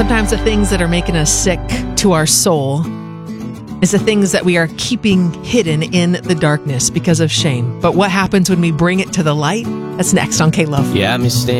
Sometimes the things that are making us sick to our soul is the things that we are keeping hidden in the darkness because of shame. But what happens when we bring it to the light? That's next on K-Love. You had me stand